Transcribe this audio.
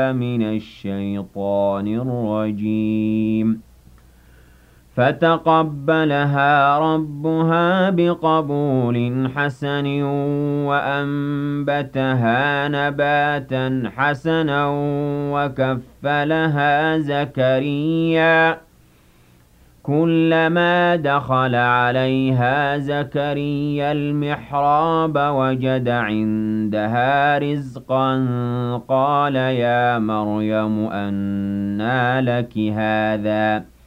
من الشيطان الرجيم فتقبلها ربها بقبول حسن وأنبتها نباتا حسنا وكفلها زكريا كلما دخل عليها زكريا المحراب وجد عندها رزقا قال يا مريم أنى لك هذا